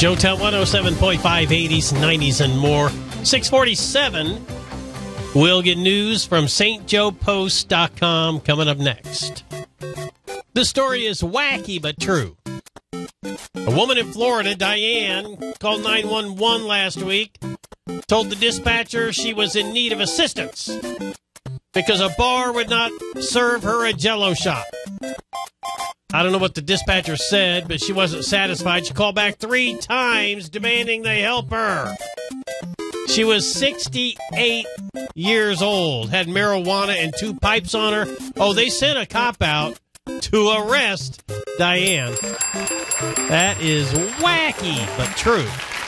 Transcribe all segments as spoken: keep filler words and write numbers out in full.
Joetown one oh seven point five, eighties, nineties, and more. six forty-seven. We'll get news from St Joe Post dot com coming up next. The story is wacky but true. A woman in Florida, Diane, called nine one one last week, told the dispatcher she was in need of assistance because a bar would not serve her a Jell-O shot. I don't know what the dispatcher said, but she wasn't satisfied. She called back three times demanding they help her. She was sixty-eight years old, had marijuana and two pipes on her. Oh, they sent a cop out to arrest Diane. That is wacky, but true.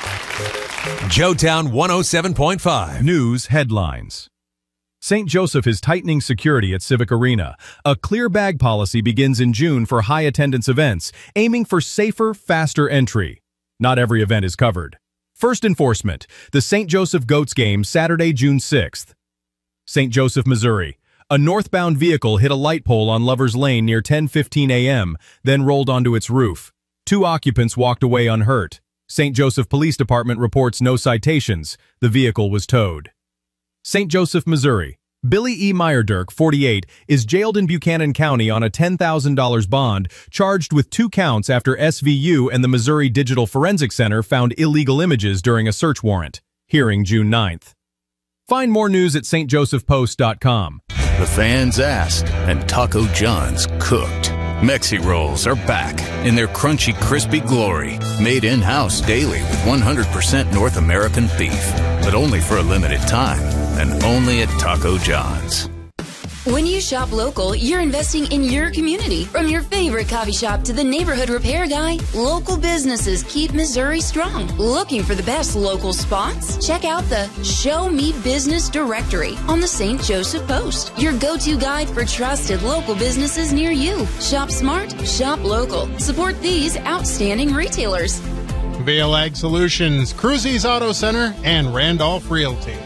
Joetown one oh seven point five. News headlines. Saint Joseph is tightening security at Civic Arena. A clear bag policy begins in June for high-attendance events, aiming for safer, faster entry. Not every event is covered. First enforcement, the Saint Joseph Goats game, Saturday, June sixth. Saint Joseph, Missouri. A northbound vehicle hit a light pole on Lover's Lane near ten fifteen a.m., then rolled onto its roof. Two occupants walked away unhurt. Saint Joseph Police Department reports no citations. The vehicle was towed. Saint Joseph, Missouri. Billy E. Meyerdirk, forty-eight, is jailed in Buchanan County on a ten thousand dollars bond, charged with two counts after S V U and the Missouri Digital Forensic Center found illegal images during a search warrant. Hearing June ninth. Find more news at St Joseph Post dot com. The fans asked, and Taco John's cooked. Mexi Rolls are back in their crunchy, crispy glory, made in-house daily with one hundred percent North American beef, but only for a limited time, and only at Taco John's. When you shop local, you're investing in your community. From your favorite coffee shop to the neighborhood repair guy, local businesses keep Missouri strong. Looking for the best local spots? Check out the Show Me Business directory on the Saint Joseph Post, your go-to guide for trusted local businesses near you. Shop smart, shop local. Support these outstanding retailers. Vail Ag Solutions, Cruzy's Auto Center, and Randolph Realty.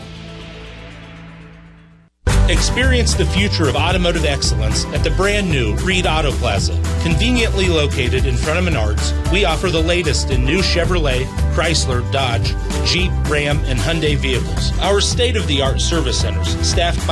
Experience the future of automotive excellence at the brand new Reed Auto Plaza. Conveniently located in front of Menards, we offer the latest in new Chevrolet, Chrysler, Dodge, Jeep, Ram, and Hyundai vehicles. Our state-of-the-art service centers, staffed by